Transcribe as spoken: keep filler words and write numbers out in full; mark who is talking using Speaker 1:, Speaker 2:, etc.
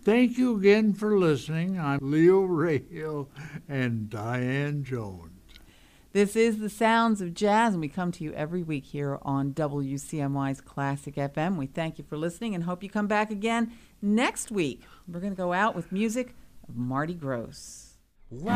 Speaker 1: Thank you again for listening. I'm Leo Rahil and Diane Jones.
Speaker 2: This is the Sounds of Jazz, and we come to you every week here on W C M Y's Classic F M. We thank you for listening and hope you come back again next week. We're going to go out with music of Marty Gross.